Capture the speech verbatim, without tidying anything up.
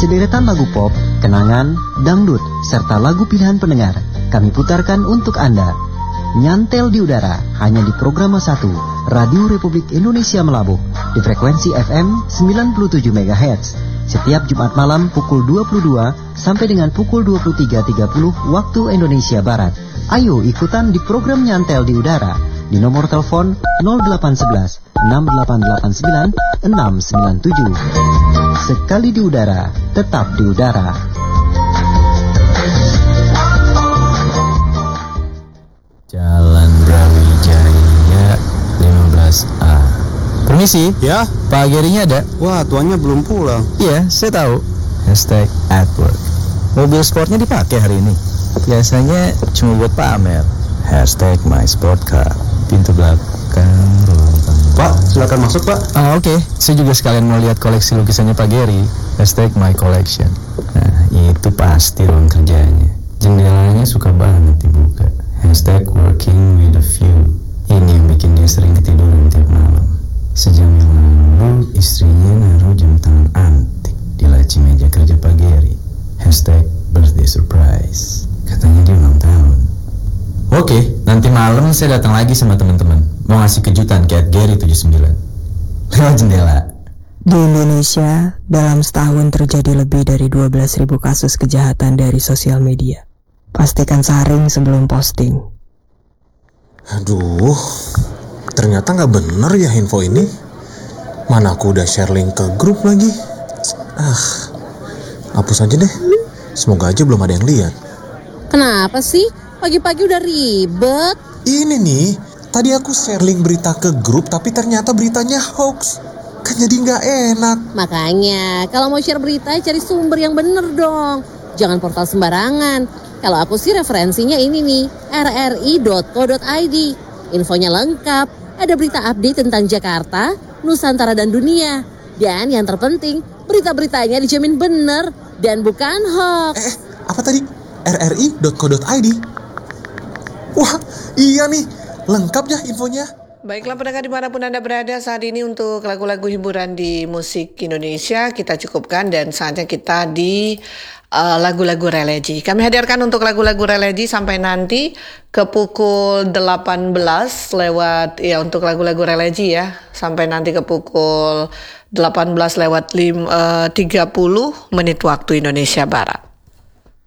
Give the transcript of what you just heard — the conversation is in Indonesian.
Sederetan lagu pop, kenangan, dangdut, serta lagu pilihan pendengar kami putarkan untuk Anda. Nyantel di udara hanya di Programa satu Radio Republik Indonesia Melabuh di frekuensi F M sembilan puluh tujuh megahertz setiap Jumat malam pukul dua puluh dua sampai dengan pukul dua puluh tiga tiga puluh waktu Indonesia Barat. Ayo ikutan di program Nyantel di udara di nomor telepon nol delapan satu satu enam delapan delapan sembilan enam sembilan tujuh. Sekali di udara, tetap di udara. Jalan Brawijaya lima belas A. Permisi. Ya? Pak Gerinya ada? Wah, tuannya belum pulang. Iya, saya tahu. Hashtag at work. Mobil sportnya dipakai hari ini. Biasanya cuma buat pamer. Hashtag my sport car. Pintu belakang, ruang tamu. Pak, silakan masuk, Pak. Ah, oke. Okay. Saya juga sekalian mau lihat koleksi lukisannya Pak Geri. Hashtag my collection. Nah, itu pasti ruang kerjanya. Jendelanya suka banget dibuka. Hashtag working with a view. Ini yang bikin dia sering ketiduran tiap malam. Sejam yang lalu istrinya naruh jam tangan antik di laci meja kerja Pak Geri. Hashtag birthday surprise. Katanya dia ulang tahun. Oke, nanti malam saya datang lagi sama teman-teman. Mau ngasih kejutan kayak Geri tujuh puluh sembilan. Lewat jendela. Di Indonesia, dalam setahun terjadi lebih dari dua belas ribu kasus kejahatan dari sosial media. Pastikan saring sebelum posting. Aduh, ternyata nggak bener ya info ini. Mana aku udah share link ke grup lagi. Ah, hapus aja deh. Semoga aja belum ada yang lihat. Kenapa sih? Pagi-pagi udah ribet. Ini nih, tadi aku share link berita ke grup tapi ternyata beritanya hoax. Kan jadi nggak enak. Makanya, kalau mau share berita cari sumber yang bener dong. Jangan portal sembarangan. Kalau aku sih referensinya ini nih, r r i dot co dot i d. Infonya lengkap, ada berita update tentang Jakarta, Nusantara dan dunia. Dan yang terpenting, berita-beritanya dijamin bener dan bukan hoax. Eh, apa tadi? r r i dot co dot i d. Wah, iya nih, lengkap ya infonya. Baiklah pendengar dimanapun Anda berada saat ini untuk lagu-lagu hiburan di musik Indonesia kita cukupkan dan saatnya kita di uh, lagu-lagu religi. Kami hadirkan untuk lagu-lagu religi sampai nanti ke pukul delapan belas lewat ya untuk lagu-lagu religi ya sampai nanti ke pukul delapan belas lewat tiga puluh menit waktu Indonesia Barat.